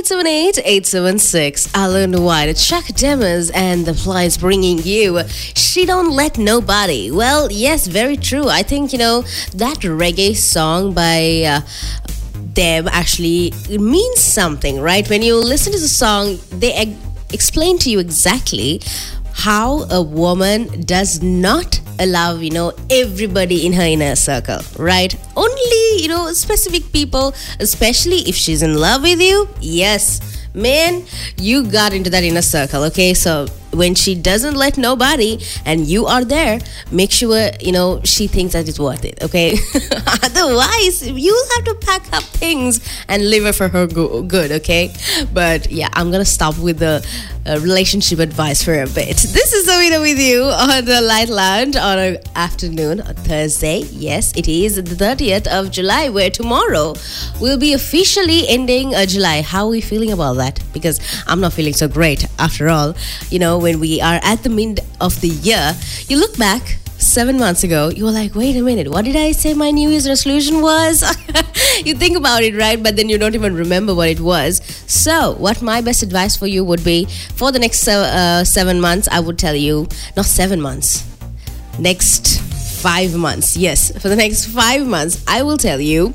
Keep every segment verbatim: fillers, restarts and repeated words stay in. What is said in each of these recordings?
eight seven eight, eight seven six. Alan White, it's Chuck Demmers, and the fly is bringing you She Don't Let Nobody. Well, yes, very true. I think, you know, that reggae song by uh, them actually means something, right? When you listen to the song, they eg- explain to you exactly how a woman does not allow, you know, everybody in her inner circle, right? Only, you know, specific people, especially if she's in love with you. Yes, man, you got into that inner circle, okay? So when she doesn't let nobody and you are there, make sure, you know, she thinks that it's worth it, okay? Otherwise, you'll have to pack up things and leave it for her go- good, okay? But yeah, I'm gonna stop with the uh, relationship advice for a bit. This is Amina with you on the Light Lounge on an afternoon on Thursday. Yes, it is the thirtieth of July, where tomorrow will be officially ending uh, July. How are we feeling about that? Because I'm not feeling so great after all. You know, when we are at the mid of the year, you look back seven months ago, you were like, wait a minute, what did I say my New Year's resolution was? You think about it, right? But then you don't even remember what it was. So what my best advice for you would be, for the next uh, seven months, I would tell you, not seven months, next five months. Yes, for the next five months, I will tell you,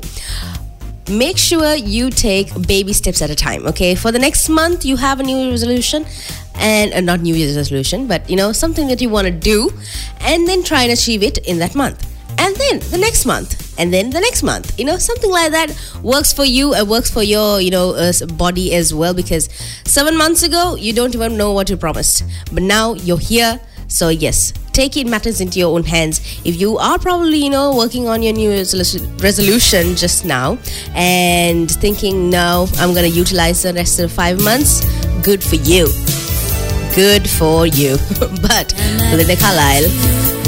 make sure you take baby steps at a time, okay? For the next month, you have a New Year's resolution, and uh, not New Year's resolution, but, you know, something that you want to do, and then try and achieve it in that month. And then the next month, and then the next month, you know, something like that works for you and works for your, you know, uh, body as well, because seven months ago, you don't even know what you promised. But now you're here. So yes, take it matters into your own hands. If you are probably, you know, working on your New Year's resolution just now and thinking, no, I'm going to utilize the rest of five months, good for you. Good for you. But Linda Carlisle,